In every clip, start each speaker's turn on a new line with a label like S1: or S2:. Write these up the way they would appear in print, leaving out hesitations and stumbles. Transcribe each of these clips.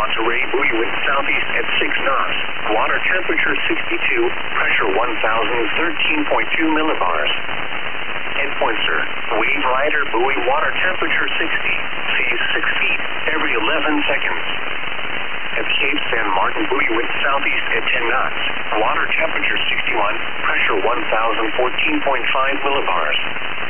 S1: Monterey buoy wind southeast at 6 knots. Water temperature 62, pressure 1,013.2 millibars. Endpoint, sir. Wave rider buoy water temperature 60, seas 6 feet every 11 seconds. At Cape San Martin buoy wind southeast at 10 knots. Water temperature 61, pressure 1,014.5 millibars.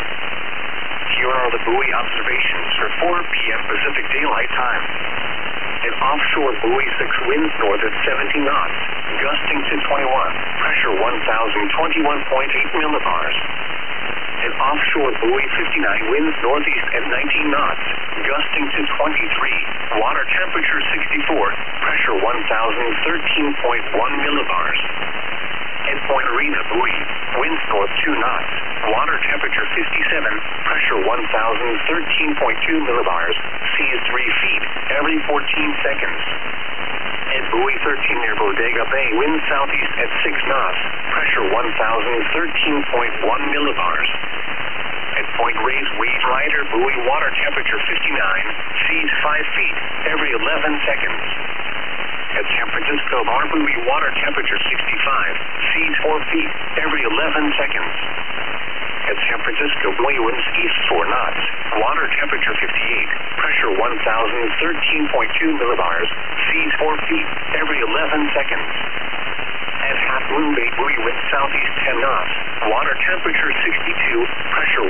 S1: Here are the buoy observations for 4 p.m. Pacific Daylight Time. An offshore buoy 6 winds north at 70 knots, gusting to 21, pressure 1,021.8 millibars. An offshore buoy 59 winds northeast at 19 knots, gusting to 23, water temperature 64, pressure 1,013.1 millibars. Endpoint Arena buoy, winds north 2 knots, water temperature 57, pressure 1,013.2 millibars, seas 3 feet every 14 seconds. At buoy 13 near Bodega Bay, wind southeast at 6 knots, pressure 1,013.1 millibars. At Point Reyes wave rider buoy, water temperature 59, seas 5 feet every 11 seconds. At San Francisco Bar buoy, water temperature 65, seas 4 feet every 11 seconds. At San Francisco buoy winds east 4 knots, water temperature 58, pressure 1,013.2 millibars, seas 4 feet every 11 seconds. At Half Moon Bay buoy wind southeast 10 knots, water temperature 62, pressure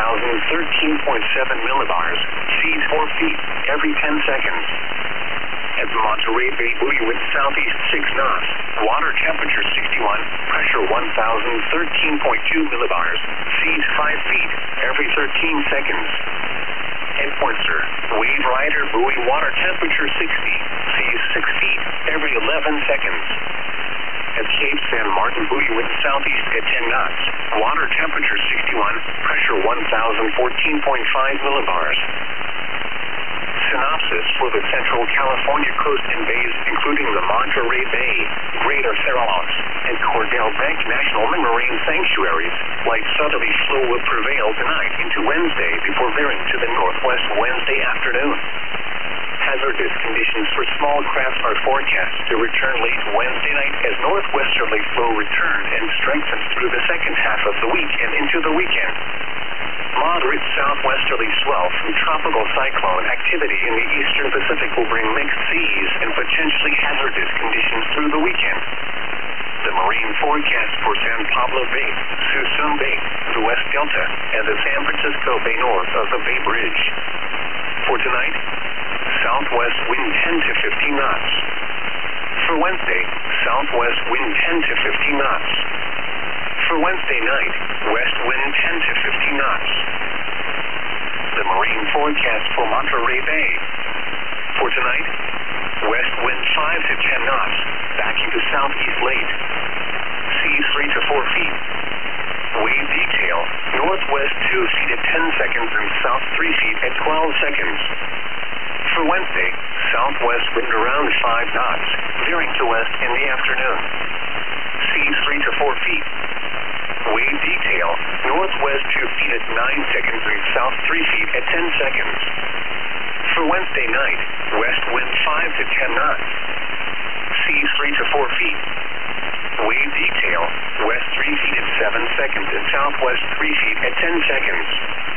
S1: 1,013.7 millibars, seas 4 feet every 10 seconds. At Monterey Bay buoy wind southeast 6 knots, water temperature 61, pressure 1,013.2 millibars, seas 5 feet every 13 seconds. Endpoint, sir. Wave rider buoy, water temperature 60, seas 6 feet every 11 seconds. At Cape San Martin buoy wind southeast at 10 knots, water temperature 61, pressure 1,014.5 millibars. Synopsis for the Central California coast and bays, including the Monterey Bay, Greater Cerralos, and Cordell Bank National Marine Sanctuaries. Light southerly flow will prevail tonight into Wednesday before veering to the northwest Wednesday afternoon. Hazardous conditions for small craft are forecast to return late Wednesday night as northwesterly flow returns and strengthens through the second half of the week and into the weekend. Moderate southwesterly swell from tropical cyclone activity in the eastern Pacific will bring mixed seas and potentially hazardous conditions through the weekend. The marine forecast for San Pablo Bay, Suisun Bay, the West Delta, and the San Francisco Bay north of the Bay Bridge. For tonight, southwest wind 10 to 15 knots. For Wednesday, southwest wind 10 to 15 knots. For Wednesday night, west wind 10 to 15 knots. The marine forecast for Monterey Bay. For tonight, west wind 5 to 10 knots, backing to southeast late. Seas 3 to 4 feet. Wave detail, northwest 2 feet at 10 seconds and south 3 feet at 12 seconds. For Wednesday, southwest wind around 5 knots, veering to west in the afternoon. Seas 3 to 4 feet. Wave detail, northwest 2 feet at 9 seconds and south 3 feet at 10 seconds. For Wednesday night, west wind 5 to 10 knots. Seas 3 to 4 feet. Wave detail, west 3 feet at 7 seconds and southwest 3 feet at 10 seconds.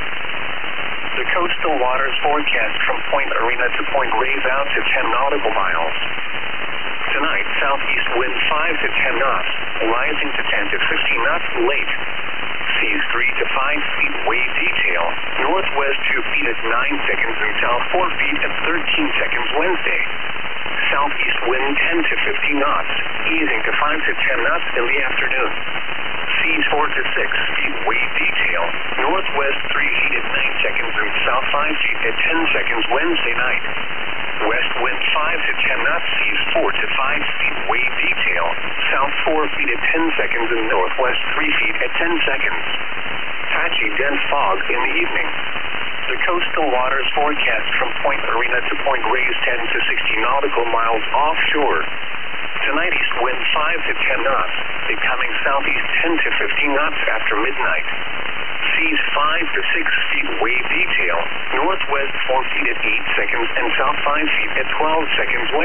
S1: The coastal waters forecast from Point Arena to Point Reyes out to 10 nautical miles. Tonight, southeast wind 5 to 10 knots, rising to 10 to 15 knots late. Seas 3 to 5 feet wave detail, northwest 2 feet at 9 seconds and south 4 feet at 13 seconds Wednesday. Southeast wind 10 to 15 knots, easing to 5 to 10 knots in the afternoon. Seas 4 to 6 feet wave detail, northwest 3 feet at 9 seconds and south 5 feet at 10 seconds Wednesday night. West wind 5 to 10 knots, seas 4 to 5 feet wave detail, south 4 feet at 10 seconds and northwest 3 feet at 10 seconds. Patchy dense fog in the evening. The coastal waters forecast from Point Arena to Point Reyes 10 to 60 nautical miles offshore. Tonight, east wind 5 to 10 knots, becoming southeast 10 to 15 knots after midnight. Seas 5 to 6 feet wave detail, northwest 4 feet at 8 seconds and south 5 feet at 12 seconds.